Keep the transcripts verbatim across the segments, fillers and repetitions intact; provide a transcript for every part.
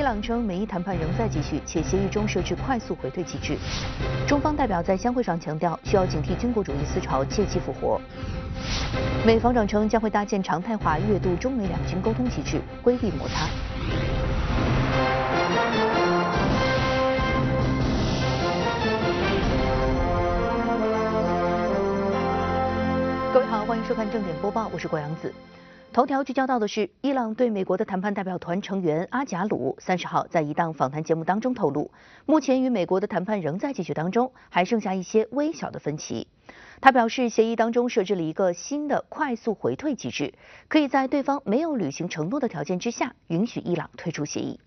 伊朗称美伊谈判仍在继续，且协议中设置快速回退机制。中方代表在相会上强调，需要警惕军国主义思潮借机复活。美防长称将会搭建常态化月度中美两军沟通机制，规避摩擦。各位好，欢迎收看正点播报，我是郭阳子。头条聚焦到的是，伊朗对美国的谈判代表团成员阿贾鲁三十号在一档访谈节目当中透露，目前与美国的谈判仍在继续当中，还剩下一些微小的分歧。他表示，协议当中设置了一个新的快速回退机制，可以在对方没有履行承诺的条件之下，允许伊朗退出协议。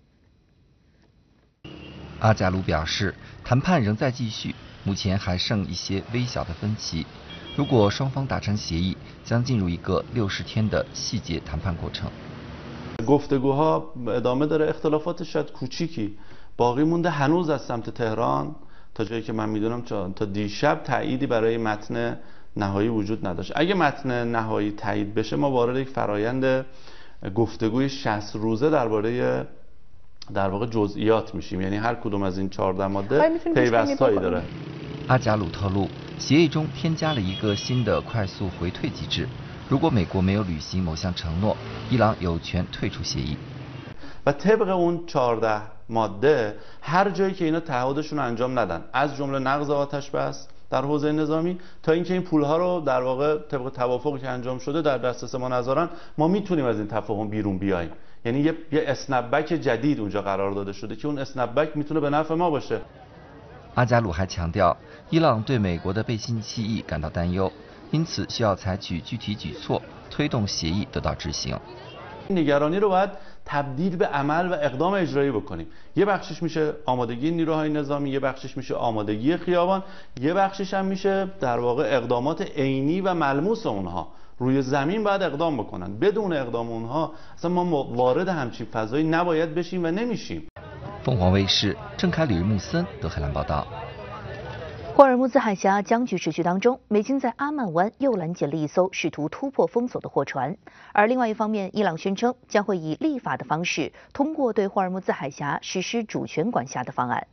阿贾鲁表示，谈判仍在继续，目前还剩一些微小的分歧。如果双方达成协议，将进入一个六十天的细节谈判过程。 گفتگوها ادامه داره اختلافات شاید کوچیکی باقی مونده هنوز از سمت تهران تا جایی که من میدونم تا دیشب تأییدی برای متن نهایی وجود نداشت. اگه متن نهایی تایید بشه ما وارد یک فرایند گفتگوی شصت روزه درباره در واقع جزئیات میشیم، یعنی هر کدوم از این چهارده ماده پیوستایی داره. 阿贾鲁透露，协议中添加了一个新的快速回退机制，如果美国没有履行某项承诺，伊朗有权退出协议。 و طبق اون چهارده ماده هر جایی که اینا تعهدشون رو انجام ندن، از جمله نقض آتش بس در حوزه نظامی تا اینکه این پولها رو در واقع طبق توافقی که انجام شده در دسترس ما نذارن، ما میتونیم از این تفاهم بیرون بیاییم. یعنی یه یه اسنپبک جدید اونجا قرار داده شده که اون اسنپبک میتونه به نفع ما باشه. 阿贾鲁还强调，伊朗对美国的背信弃义感到担忧，因此需要采取具体举措，推动协议得到执行。 نگرانی رو باید تبدیل به عمل و اقدام اجرایی بکنیم. یه بخشش میشه آمادگی نیروهای نظامی، یه بخشش میشه آمادگی خیابان، یه بخشش هم میشه در واقع اقدامات عینی و ملموس اونها. روی زمین باید اقدام بکنن. بدون اقدام اونها اصلا ما وارد همچین فضایی نباید بشیم و نمیشیم. 凤凰卫视郑凯、吕木森德黑兰报道。 霍尔木兹海峡僵局持续当中，美军在阿曼湾又拦截了一艘试图突破封锁的货船。而另外一方面，伊朗宣称将会以立法的方式通过对霍尔木兹海峡实施主权管辖的方案。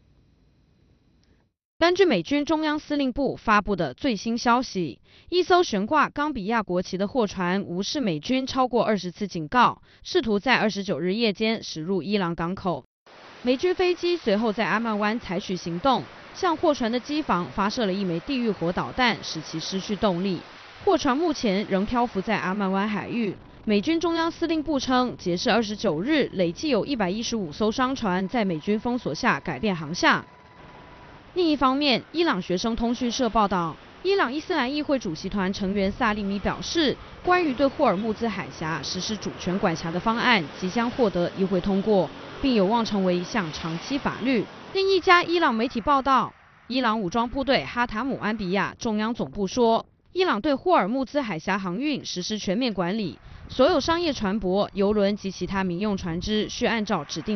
根据美军中央司令部发布的最新消息，一艘悬挂冈比亚国旗的货船无视美军超过二十次警告，试图在二十九日夜间驶入伊朗港口。美军飞机随后在阿曼湾采取行动，向货船的机房发射了一枚地狱火导弹，使其失去动力。货船目前仍漂浮在阿曼湾海域。美军中央司令部称，截至二十九日，累计有一百一十五艘商船在美军封锁下改变航向。另一方面，伊朗学生通讯社报道，伊朗伊斯兰议会主席团成员萨利米表示，关于对霍尔木兹海峡实施主权管辖的方案即将获得议会通过，并有望成为一项长期法律。另一家伊朗媒体报道，伊朗武装部队哈塔姆安比亚中央总部说，伊朗对霍尔木兹海峡航运实施全面管理，所有商业船舶、邮轮及其他民用船只需按照指定